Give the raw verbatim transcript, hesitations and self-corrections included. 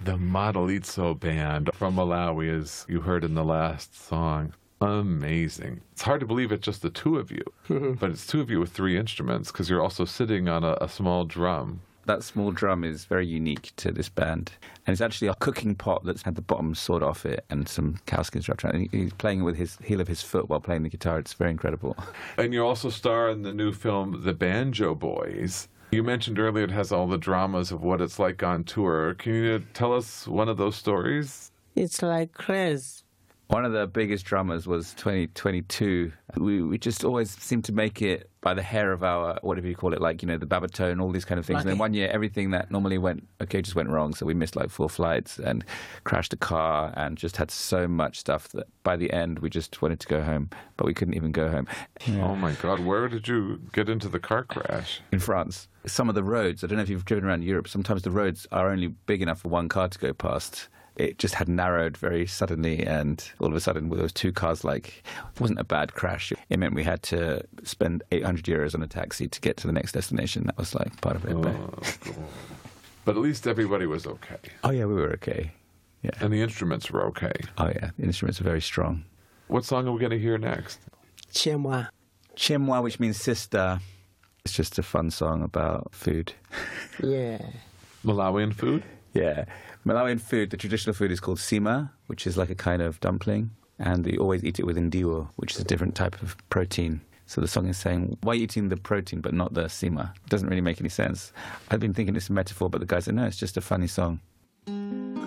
The Modalitso Band from Malawi, as you heard in the last song. Amazing. It's hard to believe it's just the two of you, but it's two of you with three instruments because you're also sitting on a, a small drum. That small drum is very unique to this band. And it's actually a cooking pot that's had the bottom sawed off it and some cowskins wrapped around it. He's playing it with his heel of his foot while playing the guitar. It's very incredible. And you also star in the new film, The Banjo Boys. You mentioned earlier it has all the dramas of what it's like on tour. Can you tell us one of those stories? It's like crazy. One of the biggest dramas was twenty twenty-two. We we just always seemed to make it by the hair of our, whatever you call it, like, you know, the baritone, all these kind of things. Lucky. And then one year, everything that normally went okay just went wrong. So we missed like four flights and crashed a car and just had so much stuff that by the end we just wanted to go home, but we couldn't even go home. Yeah. Oh my God, where did you get into the car crash? In France. Some of the roads, I don't know if you've driven around Europe, sometimes the roads are only big enough for one car to go past. It just had narrowed very suddenly, and all of a sudden, with those two cars, like, it wasn't a bad crash. It meant we had to spend eight hundred euros on a taxi to get to the next destination. That was, like, part of it. Oh, God. But at least everybody was okay. Oh, yeah, we were okay. Yeah. And the instruments were okay. Oh, yeah, the instruments are very strong. What song are we going to hear next? Chemwa. Chemwa, which means sister. It's just a fun song about food. Yeah. Malawian food? Yeah. Malawian food, the traditional food is called sima, which is like a kind of dumpling. And they always eat it with ndiwo, which is a different type of protein. So the song is saying, why are you eating the protein but not the sima? It doesn't really make any sense. I've been thinking it's a metaphor, but the guy said, no, it's just a funny song.